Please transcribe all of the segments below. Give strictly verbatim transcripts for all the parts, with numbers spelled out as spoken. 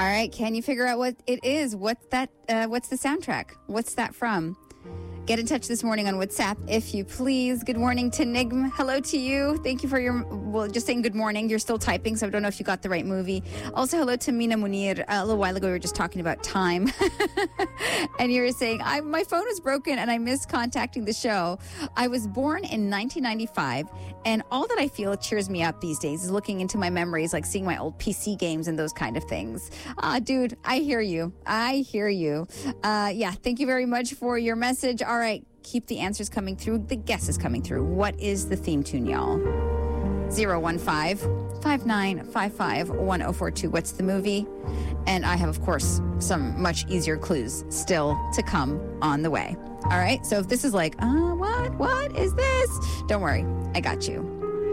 All right. Can you figure out what it is? What's that? Uh, what's the soundtrack? What's that from? Get in touch this morning on WhatsApp, if you please. Good morning to Nigm. Hello to you. Thank you for your, well, just saying good morning. You're still typing, so I don't know if you got the right movie. Also, hello to Mina Munir. Uh, a little while ago, we were just talking about time. And you were saying, I, my phone was broken and I missed contacting the show. I was born in nineteen ninety-five, and all that I feel cheers me up these days is looking into my memories, like seeing my old P C games and those kind of things. Ah, dude, I hear you. I hear you. Uh, yeah, thank you very much for your message. All right, keep the answers coming through, the guesses coming through. What is the theme tune, y'all? zero one five, five nine five five, one zero four two. What's the movie? And I have, of course, some much easier clues still to come on the way. All right, so if this is like, uh, what? What is this? Don't worry, I got you.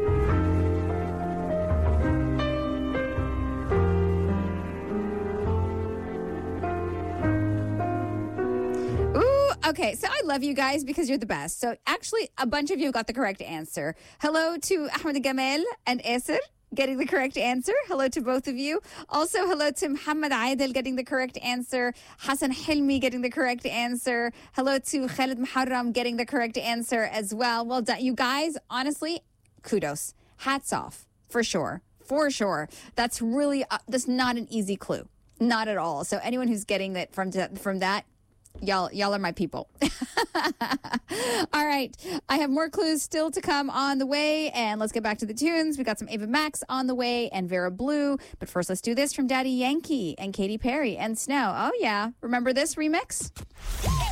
Okay, so I love you guys because you're the best. So actually, a bunch of you got the correct answer. Hello to Ahmed Gamal and Esser getting the correct answer. Hello to both of you. Also, hello to Muhammad Aidel getting the correct answer. Hassan Hilmi getting the correct answer. Hello to Khalid Muharram getting the correct answer as well. Well done. You guys, honestly, kudos. Hats off, for sure. For sure. That's really, uh, that's not an easy clue. Not at all. So anyone who's getting it from, from that, Y'all, y'all are my people. All right. I have more clues still to come on the way. And let's get back to the tunes. We got some Ava Max on the way and Vera Blue. But first, let's do this from Daddy Yankee and Katy Perry and Snow. Oh, yeah. Remember this remix?